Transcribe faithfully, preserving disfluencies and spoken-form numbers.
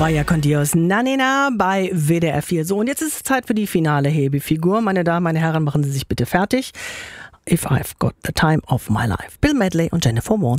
Vaya con Dios, Nanina bei W D R vier. So, und jetzt ist es Zeit für die finale Hebefigur. Meine Damen, meine Herren, machen Sie sich bitte fertig. If I've Got the Time of My Life. Bill Medley und Jennifer Warnes.